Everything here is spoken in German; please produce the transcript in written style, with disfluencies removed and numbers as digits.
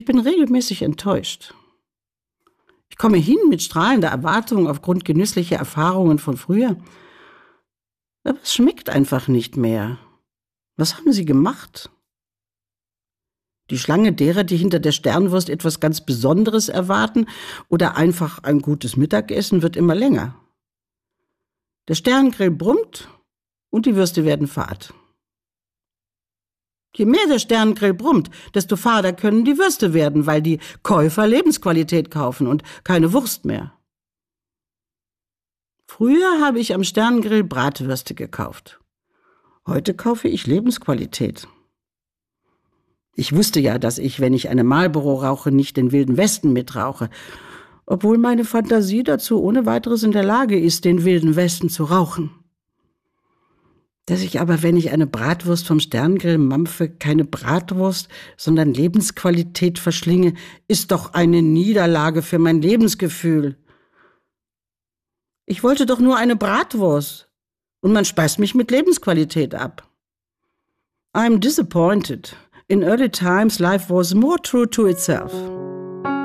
Ich bin regelmäßig enttäuscht. Ich komme hin mit strahlender Erwartung aufgrund genüsslicher Erfahrungen von früher. Aber es schmeckt einfach nicht mehr. Was haben Sie gemacht? Die Schlange derer, die hinter der Sternwurst etwas ganz Besonderes erwarten oder einfach ein gutes Mittagessen, wird immer länger. Der Sterngrill brummt und die Würste werden fad. Je mehr der Sterngrill brummt, desto fader können die Würste werden, weil die Käufer Lebensqualität kaufen und keine Wurst mehr. Früher habe ich am Sterngrill Bratwürste gekauft. Heute kaufe ich Lebensqualität. Ich wusste ja, dass ich, wenn ich eine Marlboro rauche, nicht den Wilden Westen mitrauche, obwohl meine Fantasie dazu ohne weiteres in der Lage ist, den Wilden Westen zu rauchen. Dass ich aber, wenn ich eine Bratwurst vom Sterngrill mampfe, keine Bratwurst, sondern Lebensqualität verschlinge, ist doch eine Niederlage für mein Lebensgefühl. Ich wollte doch nur eine Bratwurst und man speist mich mit Lebensqualität ab. I'm disappointed. In early times life was more true to itself.